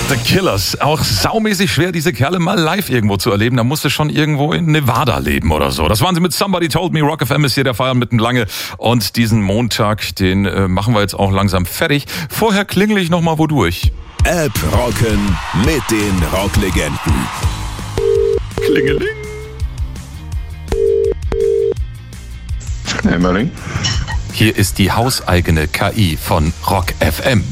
The Killers. Auch saumäßig schwer, diese Kerle mal live irgendwo zu erleben. Da musste schon irgendwo in Nevada leben oder so. Das waren sie mit Somebody Told Me. Rock FM ist hier der Feierabend mitten lange. Und diesen Montag, den machen wir jetzt auch langsam fertig. Vorher klingel ich nochmal wodurch. App Rocken mit den Rocklegenden. Klingeling. Emmerling. Hier ist die hauseigene KI von Rock FM.